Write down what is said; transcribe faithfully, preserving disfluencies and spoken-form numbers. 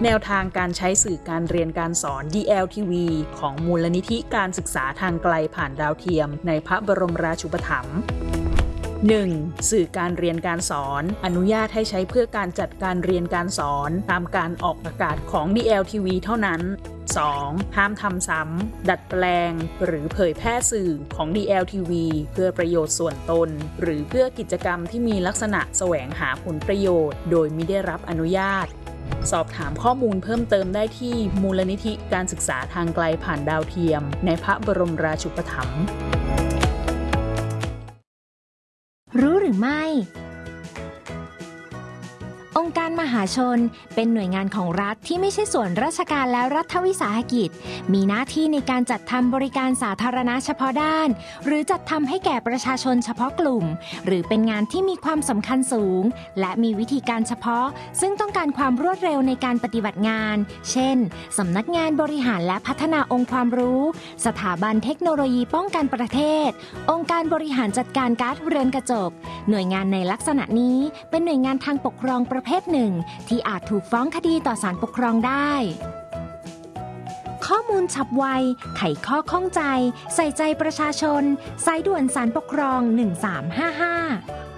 แนวทางการใช้สื่อการเรียนการสอน ดี แอล ที วี ของมูลนิธิการศึกษาทางไกลผ่านดาวเทียมในพระบรมราชูปถัมภ์ หนึ่ง. สื่อการเรียนการสอนอนุญาตให้ใช้เพื่อการจัดการเรียนการสอนตามการออกอากาศของ ดี แอล ที วี เท่านั้น สอง. ห้ามทำซ้ำดัดแปลงหรือเผยแพร่สื่อของ ดี แอล ที วี เพื่อประโยชน์ส่วนตนหรือเพื่อกิจกรรมที่มีลักษณะแสวงหาผลประโยชน์โดยมิได้รับอนุญาตสอบถามข้อมูลเพิ่มเติมได้ที่มูลนิธิการศึกษาทางไกลผ่านดาวเทียมในพระบรมราชูปถัมภ์รู้หรือไม่องค์การมหาชนเป็นหน่วยงานของรัฐที่ไม่ใช่ส่วนราชการและรัฐวิสาหกิจมีหน้าที่ในการจัดทำบริการสาธารณะเฉพาะด้านหรือจัดทำให้แก่ประชาชนเฉพาะกลุ่มหรือเป็นงานที่มีความสำคัญสูงและมีวิธีการเฉพาะซึ่งต้องการความรวดเร็วในการปฏิบัติงานเช่นสำนักงานบริหารและพัฒนาองค์ความรู้สถาบันเทคโนโลยีป้องกันประเทศองค์การบริหารจัดการก๊าซเรือนกระจกหน่วยงานในลักษณะนี้เป็นหน่วยงานทางปกครองประเภทหนึ่งที่อาจถูกฟ้องคดีต่อศาลปกครองได้ข้อมูลฉับไวไขข้อข้องใจใส่ใจประชาชนสายด่วนศาลปกครองหนึ่งสามห้าห้า